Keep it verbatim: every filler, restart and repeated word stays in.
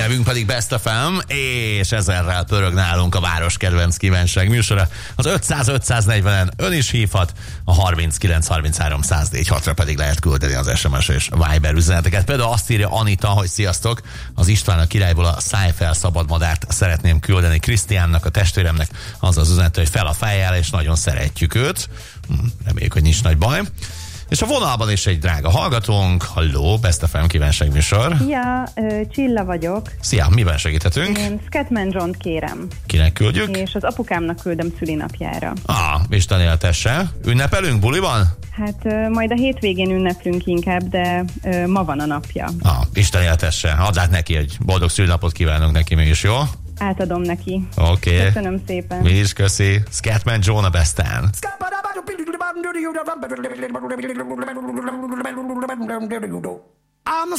nevünk pedig Best ef em, és ezerrel pörög nálunk a város kedvenc kívánság műsora. Az ötszáz ötszáznegyvenen ön is hívhat, a harminckilenc harminchárom száz négy hatra pedig lehet küldeni az es em es és Viber üzeneteket. Például azt írja Anita, hogy sziasztok, az István a királyból a szájfel szabadmadárt szeretném küldeni Krisztiánnak, a testvéremnek, az az üzenet, hogy fel a fejjel, és nagyon szeretjük őt. Reméljük, hogy nincs nagy baj. És a vonalban is egy drága hallgatónk. Halló, Best ef em kívánságműsor. Szia, Csilla vagyok. Szia, miben segíthetünk? Én Scatman John-t kérem. Kinek küldjük? És az apukámnak küldöm szülinapjára. Ah, Isten éltesse. Ünnepelünk buliban? Hát majd a hétvégén ünneplünk inkább, de ma van a napja. Ah, Isten éltesse. Add át neki egy boldog szülinapot kívánunk neki mégis, jó? Átadom neki. Oké. Okay. Köszönöm szépen. Mi is köszi. Scatman John a Besten. I'm